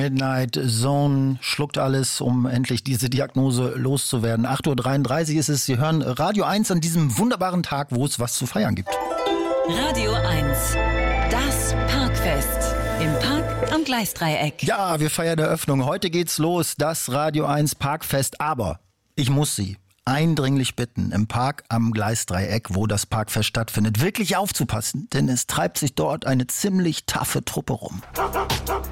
Midnight Zone schluckt alles, um endlich diese Diagnose loszuwerden. 8.33 Uhr ist es. Sie hören Radio 1 an diesem wunderbaren Tag, wo es was zu feiern gibt. Radio 1, das Parkfest. Im Park am Gleisdreieck. Ja, wir feiern Eröffnung. Heute geht's los, das Radio 1 Parkfest. Aber ich muss Sie eindringlich bitten, im Park am Gleisdreieck, wo das Parkfest stattfindet, wirklich aufzupassen. Denn es treibt sich dort eine ziemlich taffe Truppe rum.